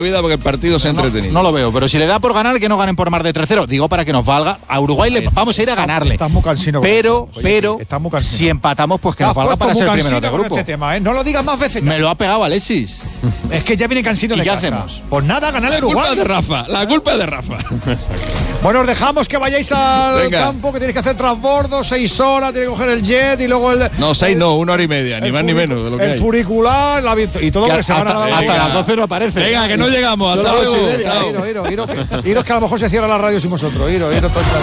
Porque el partido se ha entretenido. No lo veo, pero si le da por ganar, que no ganen por más de 3-0. Digo, para que nos valga. A Uruguay le vamos a ir a ganarle. Estás muy cansino. Pero si empatamos, pues que nos valga para ser primero de grupo. Este tema, ¿eh? No lo digas más veces. Me lo ha pegado Alexis. Es que ya viene cansino de casa. ¿Qué hacemos? Pues nada, ganar el Uruguay. La culpa es de Rafa. Bueno, os dejamos que vayáis al campo, que tenéis que hacer transbordo, 6 horas, tenéis que coger el jet y luego el... No, 6 no, 1 hora y media, ni más ni menos. De lo que el furicular y todo lo que se van a dar. Hasta las 12 no aparece. Venga, que no llegamos. Hasta luego. Iros que a lo mejor se cierra la radio sin vosotros. Iros.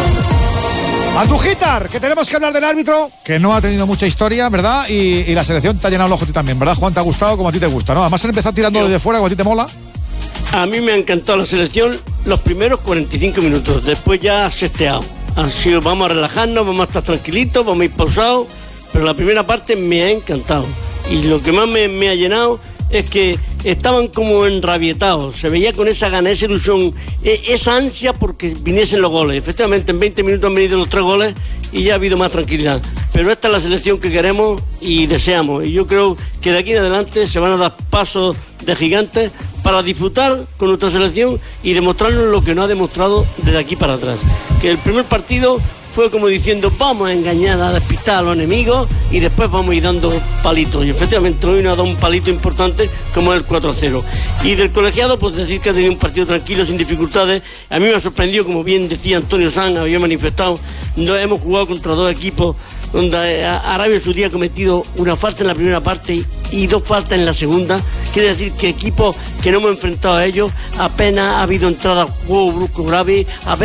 Andújar, que tenemos que hablar del árbitro, que no ha tenido mucha historia, ¿verdad? Y la selección te ha llenado el ojo a ti también, ¿verdad, Juan? Te ha gustado como a ti te gusta, ¿no? Además han empezado tirando desde fuera como a ti te mola. A mí me ha encantado la selección los primeros 45 minutos, después ya ha sesteado. Han sido, vamos a relajarnos, vamos a estar tranquilitos, vamos a ir pausados, pero la primera parte me ha encantado. Y lo que más me ha llenado es que estaban como enrabietados, se veía con esa gana, esa ilusión, esa ansia porque viniesen los goles. Efectivamente, en 20 minutos han venido los 3 goles y ya ha habido más tranquilidad. Pero esta es la selección que queremos y deseamos. Y yo creo que de aquí en adelante se van a dar pasos de gigantes para disfrutar con nuestra selección y demostrarnos lo que no ha demostrado desde aquí para atrás. Que el primer partido fue como diciendo, vamos a engañar, a despistar a los enemigos y después vamos a ir dando palitos. Y efectivamente hoy nos ha dado un palito importante como el 4-0. Y del colegiado, pues decir que ha tenido un partido tranquilo, sin dificultades. A mí me ha sorprendido, como bien decía Antonio Sanz, había manifestado, hemos jugado contra 2 equipos donde Arabia Saudí ha cometido una falta en la primera parte y 2 faltas en la segunda. Quiere decir que equipos que no hemos enfrentado a ellos, apenas ha habido entrada a juego brusco grave,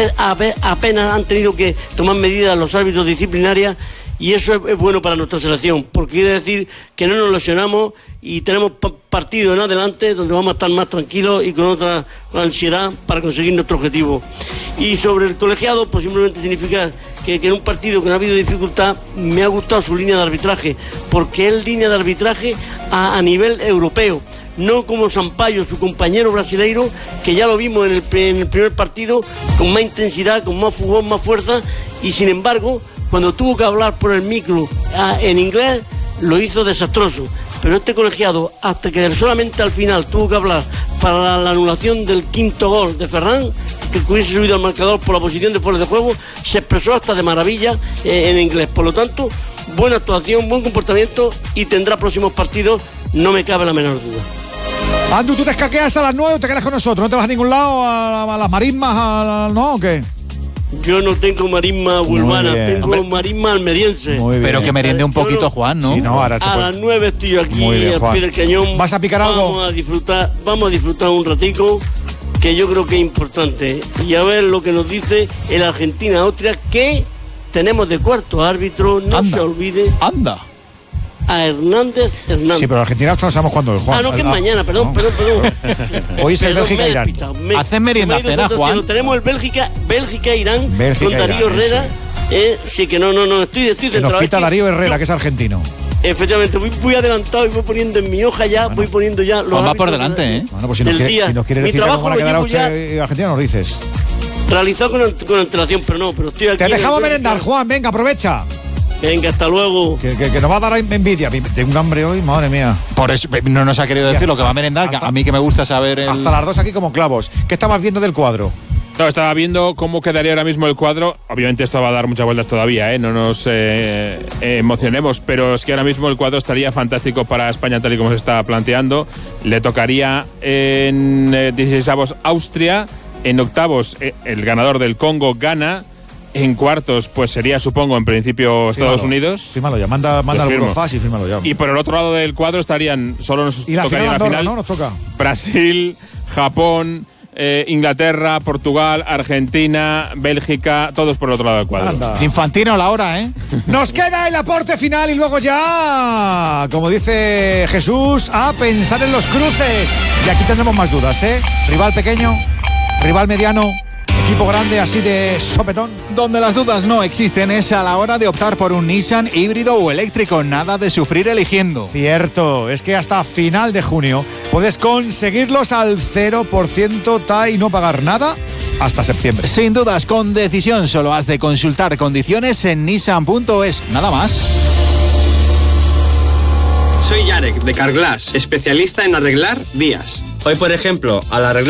apenas han tenido que tomar medidas los árbitros disciplinarias, y eso es bueno para nuestra selección, porque quiere decir que no nos lesionamos y tenemos partido en adelante donde vamos a estar más tranquilos y con otra ansiedad para conseguir nuestro objetivo. Y sobre el colegiado, pues simplemente significa que en un partido que no ha habido dificultad, me ha gustado su línea de arbitraje, porque es línea de arbitraje a nivel europeo, no como Sampaio, su compañero brasileiro, que ya lo vimos en el primer partido, con más intensidad, con más fugón, más fuerza, y sin embargo, cuando tuvo que hablar por el micro en inglés, lo hizo desastroso. Pero este colegiado, hasta que solamente al final tuvo que hablar para la anulación del 5º gol de Ferran, que hubiese subido al marcador por la posición de fuera de juego, se expresó hasta de maravilla en inglés. Por lo tanto, buena actuación, buen comportamiento, y tendrá próximos partidos, no me cabe la menor duda. Andu, ¿tú te escaqueas a las 9 o te quedas con nosotros? ¿No te vas a ningún lado? ¿A las marismas? ¿No o qué? Yo no tengo marisma urbana, tengo marisma almeriense. Pero que meriende un poquito, Juan, ¿no? Sí, no, ahora a las 9 estoy yo aquí al pie del cañón. ¿Vas a picar algo? Vamos a disfrutar un ratico, que yo creo que es importante. Y a ver lo que nos dice el Argentina-Austria, que tenemos de cuarto árbitro, se olvide. Anda. A Hernández. Sí, pero Argentina no sabemos cuándo es, Juan. No, que es mañana, perdón. Hoy es el Bélgica-Irán. ¿Hacen merienda cena, Juan? Tenemos el Bélgica-Irán con Darío Herrera. Sí, que no, estoy centrado. Nos quita Darío Herrera, que es argentino. Efectivamente, voy adelantado y voy poniendo en mi hoja ya, voy poniendo ya los va por delante, ¿eh? Bueno, pues si nos quieres decir cómo van a quedar usted Argentina, nos dices. Realizado con antelación, pero estoy aquí. Te dejamos merendar, Juan, venga, aprovecha. Venga, hasta luego. Que nos va a dar envidia. Tengo un hambre hoy, madre mía. Por eso no nos ha querido decir lo que va a merendar, que a mí que me gusta saber. Hasta las 2 aquí como clavos. ¿Qué estabas viendo del cuadro? No, estaba viendo cómo quedaría ahora mismo el cuadro. Obviamente esto va a dar muchas vueltas todavía, no nos emocionemos, pero es que ahora mismo el cuadro estaría fantástico para España tal y como se está planteando. Le tocaría en 16avos Austria, en octavos el ganador del Congo, Ghana. En cuartos, pues sería, supongo, en principio Estados Unidos. Fírmalo ya, manda al Eurofaz y fírmalo ya. Y por el otro lado del cuadro estarían, solo nos tocaría la final, ¿no? Nos toca Brasil, Japón, Inglaterra, Portugal, Argentina, Bélgica, todos por el otro lado del cuadro. Anda. Infantino a la hora, ¿eh? Nos queda el aporte final y luego ya, como dice Jesús, a pensar en los cruces. Y aquí tendremos más dudas, ¿eh? Rival pequeño, rival mediano, equipo grande así de sopetón. Donde las dudas no existen es a la hora de optar por un Nissan híbrido o eléctrico. Nada de sufrir eligiendo. Cierto, es que hasta final de junio puedes conseguirlos al 0% TAE y no pagar nada hasta septiembre. Sin dudas, con decisión. Solo has de consultar condiciones en nissan.es. Nada más. Soy Yarek de Carglass, especialista en arreglar vías. Hoy, por ejemplo, al arreglar